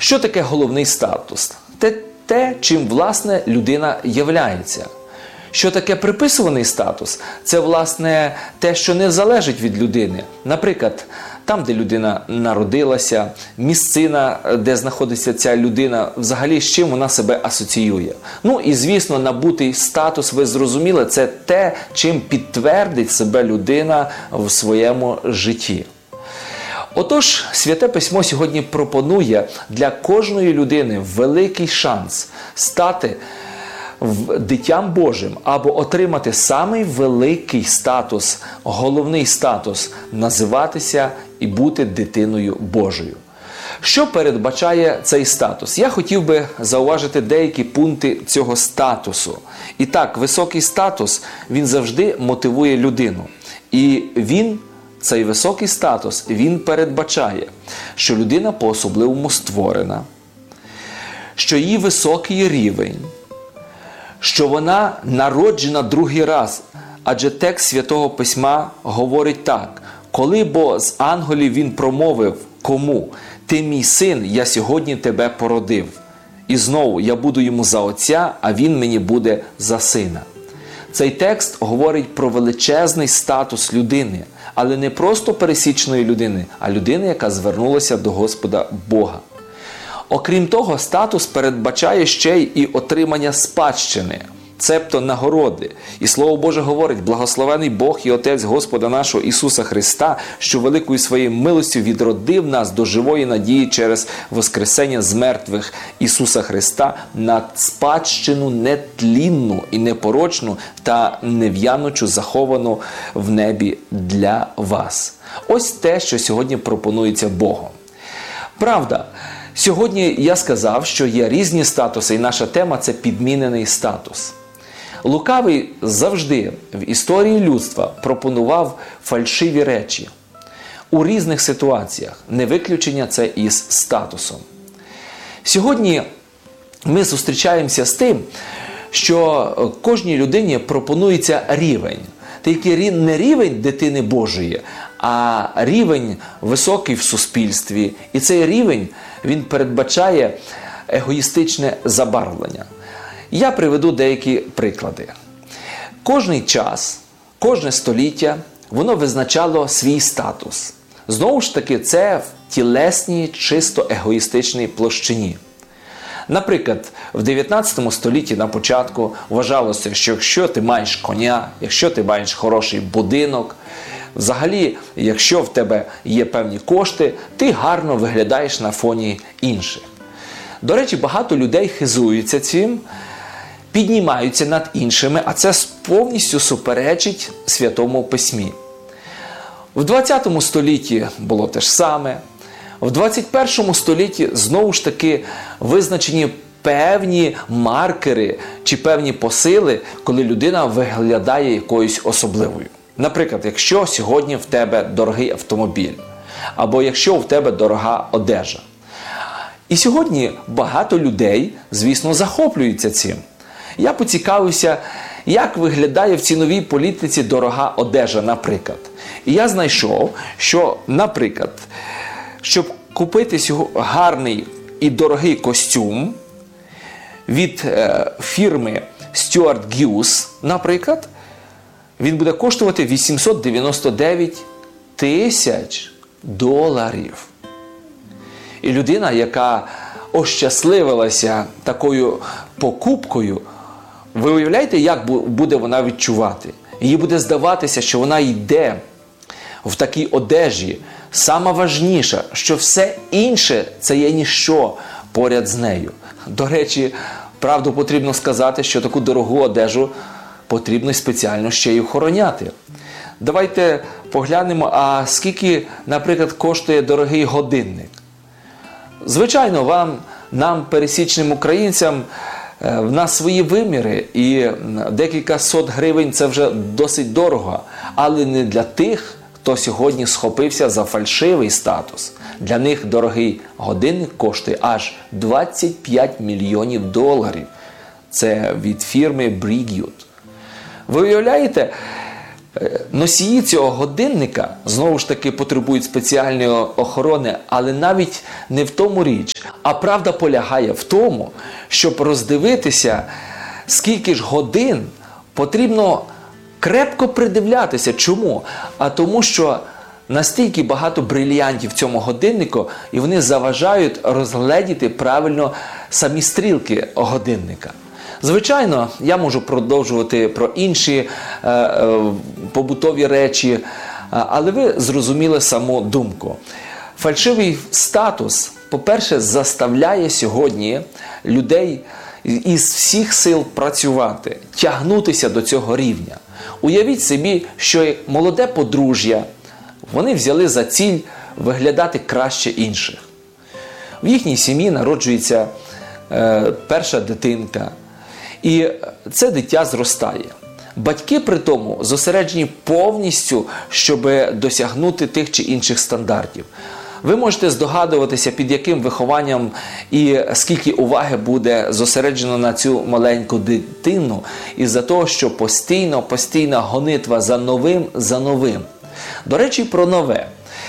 Що таке головний статус? Те, чим, власне, людина являється. Що таке приписуваний статус? Це, власне, те, що не залежить від людини. Наприклад, там, де людина народилася, місцина, де знаходиться ця людина, взагалі з чим вона себе асоціює. Ну і, звісно, набутий статус, ви зрозуміли, це те, чим підтвердить себе людина в своєму житті. Отож, Святе Письмо сьогодні пропонує для кожної людини великий шанс стати дитям Божим або отримати самий великий статус, головний статус – називатися і бути дитиною Божою. Що передбачає цей статус? Я хотів би зауважити деякі пункти цього статусу. І так, високий статус, він завжди мотивує людину. І цей високий статус, він передбачає, що людина по-особливому створена, що її високий рівень, що вона народжена другий раз. Адже текст Святого Письма говорить так: «Коли бо з ангелів він промовив кому? Ти мій син, я сьогодні тебе породив. І знову я буду йому за отця, а він мені буде за сина». Цей текст говорить про величезний статус людини, але не просто пересічної людини, а людини, яка звернулася до Господа Бога. Окрім того, статус передбачає ще й і отримання спадщини, цебто нагороди. І Слово Боже говорить: «Благословений Бог і Отець Господа нашого Ісуса Христа, що великою своєю милостю відродив нас до живої надії через воскресення з мертвих Ісуса Христа на спадщину нетлінну і непорочну та нев'янучу, заховану в небі для вас». Ось те, що сьогодні пропонується Богом. Правда, сьогодні я сказав, що є різні статуси, і наша тема – це підмінений статус. Лукавий завжди в історії людства пропонував фальшиві речі у різних ситуаціях, не виключення це із статусом. Сьогодні ми зустрічаємося з тим, що кожній людині пропонується рівень. Тільки не рівень дитини Божої, а рівень високий в суспільстві. І цей рівень, він передбачає егоїстичне забарвлення. Я приведу деякі приклади. Кожний час, кожне століття, воно визначало свій статус. Знову ж таки, це в тілесній, чисто егоїстичній площині. Наприклад, в 19 столітті на початку вважалося, що якщо ти маєш коня, якщо ти маєш хороший будинок, взагалі, якщо в тебе є певні кошти, ти гарно виглядаєш на фоні інших. До речі, багато людей хизуються цим, піднімаються над іншими, а це повністю суперечить Святому Письмі. В 20 столітті було те ж саме. В 21 столітті, знову ж таки, визначені певні маркери чи певні посили, коли людина виглядає якоюсь особливою. Наприклад, якщо сьогодні в тебе дорогий автомобіль, або якщо в тебе дорога одежа. І сьогодні багато людей, звісно, захоплюються цим. Я поцікавився, як виглядає в ціновій політиці дорога одежа, наприклад. І я знайшов, що, наприклад, щоб купити гарний і дорогий костюм від фірми Stuart Hughes, наприклад, він буде коштувати $899 тисяч. І людина, яка ощасливилася такою покупкою, ви уявляєте, як буде вона відчувати? Їй буде здаватися, що вона йде в такій одежі. Саме важніше, що все інше – це є ніщо поряд з нею. До речі, правду потрібно сказати, що таку дорогу одежу потрібно спеціально ще й охороняти. Давайте поглянемо, а скільки, наприклад, коштує дорогий годинник. Звичайно, нам, пересічним українцям, в нас свої виміри, і декілька сот гривень – це вже досить дорого, але не для тих, хто сьогодні схопився за фальшивий статус. Для них дорогий годинник коштує аж $25 мільйонів. Це від фірми Breguet. Ви уявляєте, Носії цього годинника, знову ж таки, потребують спеціальної охорони, але навіть не в тому річ. А правда полягає в тому, щоб роздивитися, скільки ж годин потрібно крепко придивлятися. Чому? А тому, що настільки багато брильянтів в цьому годиннику, і вони заважають розгледіти правильно самі стрілки годинника. Звичайно, я можу продовжувати про інші побутові речі, але ви зрозуміли саму думку. Фальшивий статус, по-перше, заставляє сьогодні людей із всіх сил працювати, тягнутися до цього рівня. Уявіть собі, що молоде подружжя, вони взяли за ціль виглядати краще інших. В їхній сім'ї народжується перша дитинка, і це дитя зростає. Батьки при тому зосереджені повністю, щоб досягнути тих чи інших стандартів. Ви можете здогадуватися, під яким вихованням і скільки уваги буде зосереджено на цю маленьку дитину, із-за того, що постійна гонитва за новим. До речі, про нове.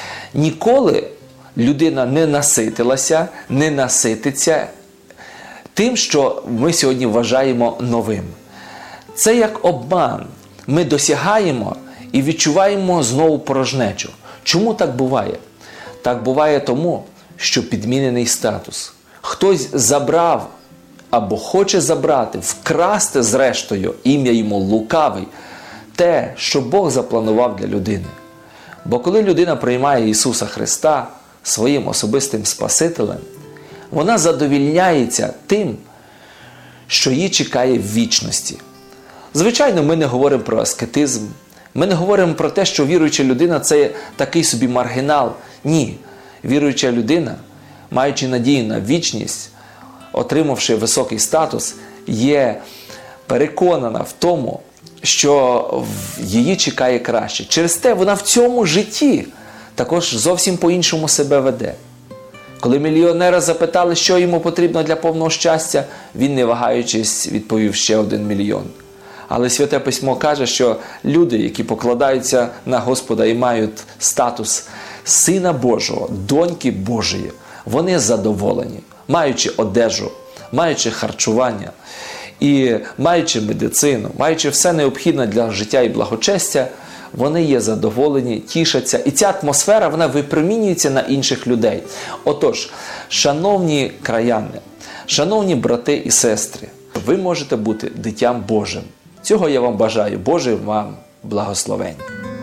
Ніколи людина не наситилася, не насититься тим, що ми сьогодні вважаємо новим. Це як обман. Ми досягаємо і відчуваємо знову порожнечу. Чому так буває? Так буває тому, що підмінений статус. Хтось забрав або хоче забрати, вкрасти зрештою, ім'я йому лукавий, те, що Бог запланував для людини. Бо коли людина приймає Ісуса Христа своїм особистим Спасителем, вона задовільняється тим, що її чекає в вічності. Звичайно, ми не говоримо про аскетизм, ми не говоримо про те, що віруюча людина – це такий собі маргінал. Ні, віруюча людина, маючи надію на вічність, отримавши високий статус, є переконана в тому, що її чекає краще. Через те вона в цьому житті також зовсім по-іншому себе веде. Коли мільйонера запитали, що йому потрібно для повного щастя, він, не вагаючись, відповів: ще 1 мільйон. Але Святе Письмо каже, що люди, які покладаються на Господа і мають статус Сина Божого, доньки Божої, вони задоволені, маючи одежу, маючи харчування і маючи медицину, маючи все необхідне для життя і благочестя, вони є задоволені, тішаться. І ця атмосфера, вона випромінюється на інших людей. Отож, шановні краяни, шановні брати і сестри, ви можете бути дитям Божим. Цього я вам бажаю. Боже вам благословень.